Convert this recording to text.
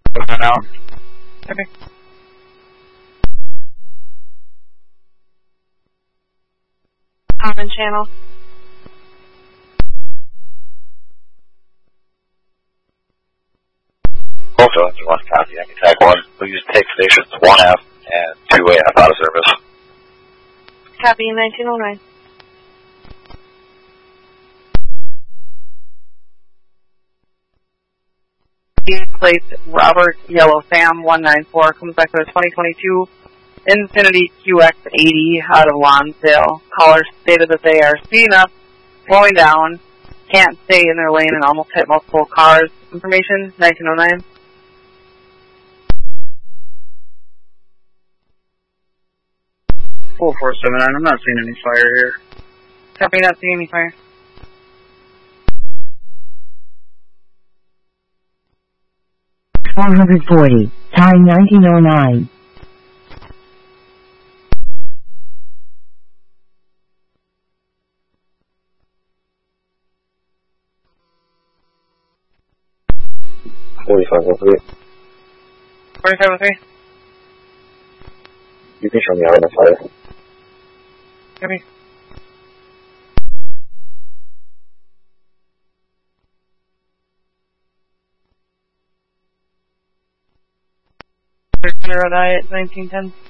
Now. Okay. Common channel. Also, if you want to copy, I can tag 1. We'll use take stations 1F and 2AF out of service. Copy 1909. Plate Robert Yellow Sam 194 comes back to the 2022 Infiniti QX80 out of Lonsdale. Caller stated that they are speeding up, slowing down, can't stay in their lane, and almost hit multiple cars. Information 1909. Full 479. I'm not seeing any fire here. Copy, not seeing any fire. $440, time 1909. You can show me out of the fire. Copy. Road I at 1910.